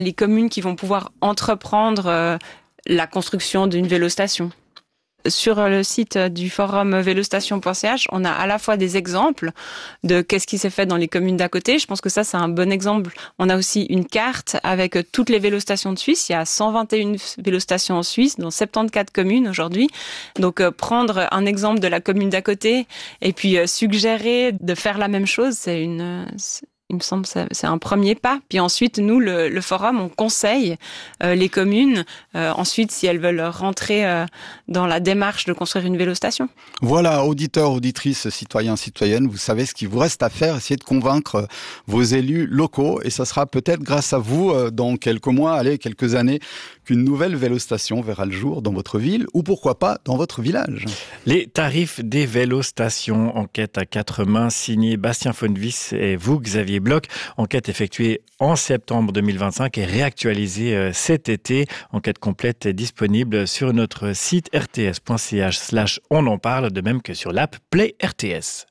les communes qui vont pouvoir entreprendre la construction d'une vélostation. Sur le site du forum vélostation.ch, on a à la fois des exemples de qu'est-ce qui s'est fait dans les communes d'à côté. Je pense que ça, c'est un bon exemple. On a aussi une carte avec toutes les vélostations de Suisse. Il y a 121 vélostations en Suisse, dans 74 communes aujourd'hui. Donc, prendre un exemple de la commune d'à côté et puis suggérer de faire la même chose, il me semble que c'est un premier pas. Puis ensuite, nous, le forum, on conseille les communes, ensuite, si elles veulent rentrer dans la démarche de construire une vélostation. Voilà, auditeurs, auditrices, citoyens, citoyennes, vous savez ce qu'il vous reste à faire, essayer de convaincre vos élus locaux. Et ça sera peut-être grâce à vous, dans quelques mois, quelques années, qu'une nouvelle vélostation verra le jour dans votre ville ou pourquoi pas dans votre village. Les tarifs des vélostations, enquête à 4 mains, signé Bastien Fonnevis et vous, Xavier Bloch. Enquête effectuée en septembre 2025 et réactualisée cet été. Enquête complète est disponible sur notre site rts.ch/on en parle, de même que sur l'app Play RTS.